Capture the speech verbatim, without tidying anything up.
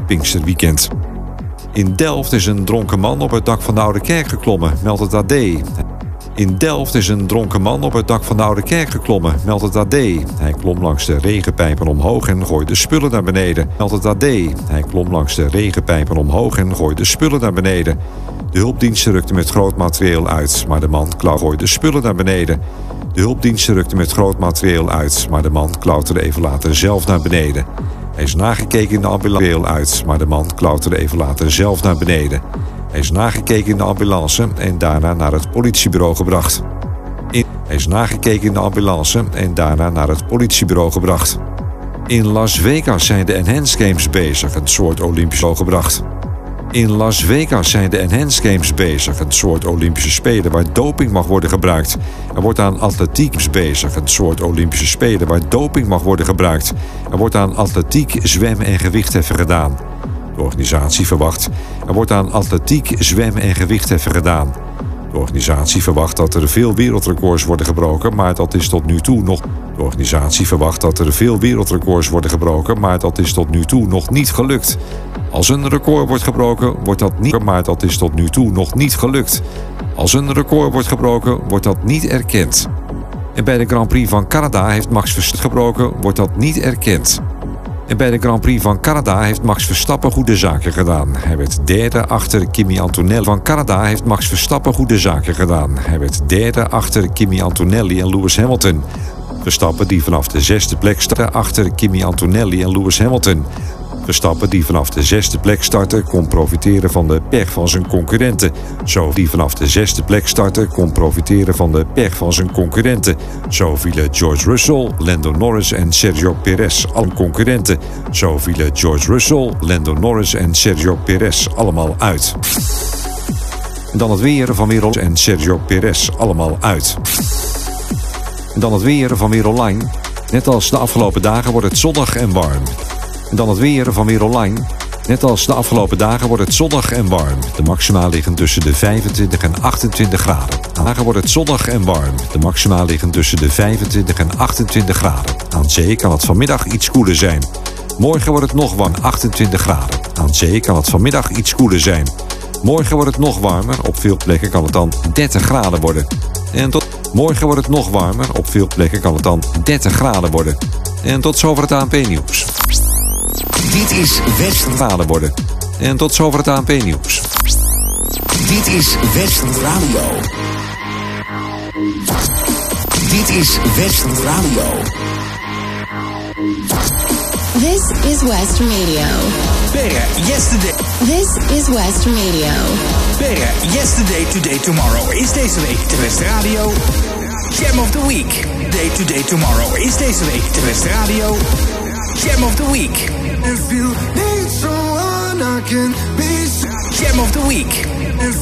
Pinksterweekend. In Delft is een dronken man op het dak van de Oude Kerk geklommen, meldt het A D. In Delft is een dronken man op het dak van de Oude Kerk geklommen, meldt het A D. Hij klom langs de regenpijpen omhoog en gooide spullen naar beneden, meldt het A D. Hij klom langs de regenpijpen omhoog en gooide spullen naar beneden. De hulpdiensten rukten met groot materieel uit, maar de man gooide spullen naar beneden. De hulpdiensten rukten met groot materieel uit, maar de man klauterde even later zelf naar beneden. Hij is nagekeken in de ambulance uit, maar de man klauterde even later zelf naar beneden. Hij is nagekeken in de ambulance en daarna naar het politiebureau gebracht. In... Hij is nagekeken in de ambulance en daarna naar het politiebureau gebracht. In Las Vegas zijn de Enhanced Games bezig, een soort Olympische gebracht. In Las Vegas zijn de Enhanced Games bezig, een soort Olympische Spelen waar doping mag worden gebruikt. Er wordt aan atletiek bezig, een soort Olympische Spelen waar doping mag worden gebruikt. Er wordt aan atletiek, zwemmen en gewichtheffen gedaan. De organisatie verwacht. Er wordt aan atletiek, zwemmen en gewichtheffen gedaan. De organisatie verwacht dat er veel wereldrecords worden gebroken, maar dat is tot nu toe nog. De organisatie verwacht dat er veel wereldrecords worden gebroken, maar dat is tot nu toe nog niet gelukt. Als een record wordt gebroken, wordt dat niet, maar dat is tot nu toe nog niet gelukt. Als een record wordt gebroken, wordt dat niet erkend. En bij de Grand Prix van Canada heeft Max Verstappen gebroken, wordt dat niet erkend. En bij de Grand Prix van Canada heeft Max Verstappen goede zaken gedaan. Hij werd derde achter Kimi Antonelli. Van Canada heeft Max Verstappen goede zaken gedaan. Hij werd derde achter Kimi Antonelli en Lewis Hamilton. Verstappen die vanaf de zesde plek startte achter Kimi Antonelli en Lewis Hamilton. Verstappen die vanaf de zesde plek startte kon profiteren van de pech van zijn concurrenten. Zo die vanaf de zesde plek startte kon profiteren van de pech van zijn concurrenten. Zo vielen George Russell, Lando Norris en Sergio Perez al concurrenten. Zo vielen George Russell, Lando Norris en Sergio Perez allemaal uit. Dan het weer van Weer en Sergio Perez allemaal uit. Dan het weer van Weer Online. Net als de afgelopen dagen wordt het zonnig en warm. Dan het weer van Weer Online. Net als de afgelopen dagen wordt het zonnig en warm. De maxima liggen tussen de vijfentwintig en achtentwintig graden. Dagen wordt het zonnig en warm. De maxima liggen tussen de vijfentwintig en achtentwintig graden. Aan zee kan het vanmiddag iets koeler zijn. Morgen wordt het nog warm, achtentwintig graden. Aan zee kan het vanmiddag iets koeler zijn. Morgen wordt het nog warmer. Op veel plekken kan het dan dertig graden worden. En tot morgen wordt het nog warmer. Op veel plekken kan het dan dertig graden worden. En tot zover het A N P-nieuws. Dit is Westradio worden. En tot zover het A N P-nieuws. Dit is Westradio. Dit is Westradio. This is West Radio. Better yesterday. This is West Radio. Better yesterday, today, tomorrow is deze week de West Radio. Jam of the Week. Day to day tomorrow is deze week de West Radio. Jam of the Week. If you need someone I can be. Jam of the Week. If